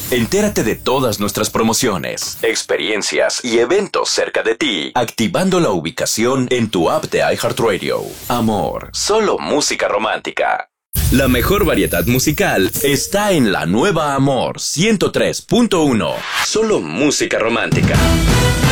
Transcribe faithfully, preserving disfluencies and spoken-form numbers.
Entérate de todas nuestras promociones, experiencias y eventos cerca de ti, activando la ubicación en tu app de iHeartRadio. Amor, solo música romántica. La mejor variedad musical está en la nueva Amor ciento tres punto uno. Solo música romántica.